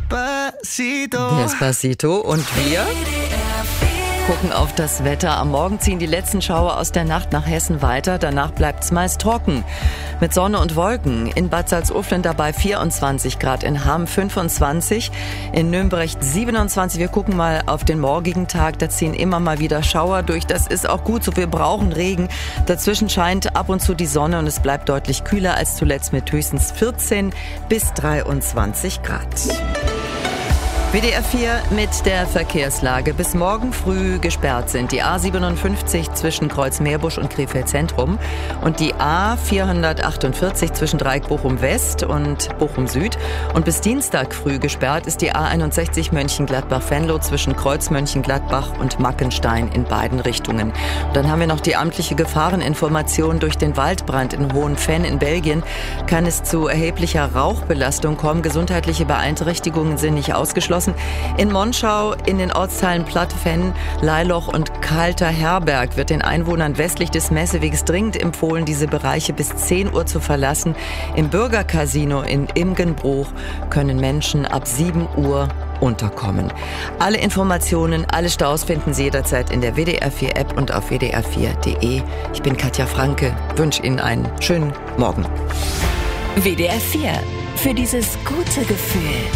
Despacito. Und wir gucken auf das Wetter. Am Morgen ziehen die letzten Schauer aus der Nacht nach Hessen weiter. Danach bleibt es meist trocken. Mit Sonne und Wolken. In Bad Salzuflen dabei 24 Grad, in Hamm 25, in Nürnberg 27. Wir gucken mal auf den morgigen Tag. Da ziehen immer mal wieder Schauer durch. Das ist auch gut so. Wir brauchen Regen. Dazwischen scheint ab und zu die Sonne und es bleibt deutlich kühler als zuletzt mit höchstens 14 bis 23 Grad. WDR 4 mit der Verkehrslage. Bis morgen früh gesperrt sind die A57 zwischen Kreuz-Meerbusch und Krefeld Zentrum und die A448 zwischen Dreieck Bochum West und Bochum Süd. Und bis Dienstag früh gesperrt ist die A61 Mönchengladbach-Venlo zwischen Kreuz Mönchengladbach und Mackenstein in beiden Richtungen. Und dann haben wir noch die amtliche Gefahreninformation. Durch den Waldbrand in Hohenfenn in Belgien kann es zu erheblicher Rauchbelastung kommen. Gesundheitliche Beeinträchtigungen sind nicht ausgeschlossen. In Monschau, in den Ortsteilen Plattfenn, Leiloch und Kalter Herberg wird den Einwohnern westlich des Messewegs dringend empfohlen, diese Bereiche bis 10 Uhr zu verlassen. Im Bürgercasino in Imgenbruch können Menschen ab 7 Uhr unterkommen. Alle Informationen, alle Staus finden Sie jederzeit in der WDR 4 App und auf wdr4.de. Ich bin Katja Franke, wünsche Ihnen einen schönen Morgen. WDR 4 für dieses gute Gefühl.